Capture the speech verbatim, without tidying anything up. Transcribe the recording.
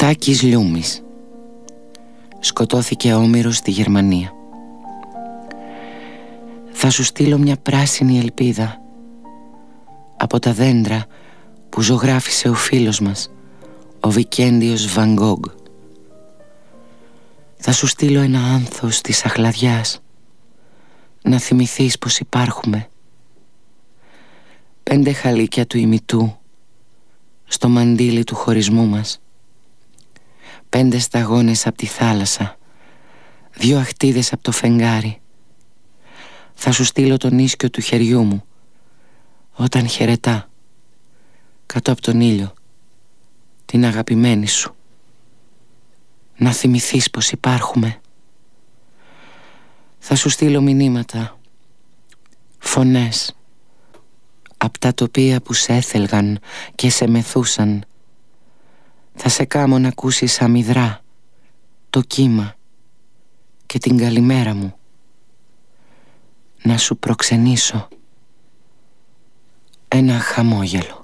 Τάκης Λιούμης. Σκοτώθηκε όμηρος στη Γερμανία. Θα σου στείλω μια πράσινη ελπίδα από τα δέντρα που ζωγράφισε ο φίλος μας, ο Βικέντιος Βαν Γκόγκ. Θα σου στείλω ένα άνθος της αχλαδιάς, να θυμηθείς πως υπάρχουμε. Πέντε χαλίκια του ημιτού στο μαντίλι του χωρισμού μας. Πέντε σταγόνες απ' τη θάλασσα, δυο αχτίδες απ' το φεγγάρι. Θα σου στείλω τον ίσκιο του χεριού μου όταν χαιρετά κάτω από τον ήλιο την αγαπημένη σου. Να θυμηθείς πως υπάρχουμε. Θα σου στείλω μηνύματα, φωνές απ' τα τοπία που σε έθελγαν και σε μεθούσαν. Θα σε κάμω να ακούσεις αμυδρά το κύμα και την καλημέρα μου. Να σου προξενήσω ένα χαμόγελο.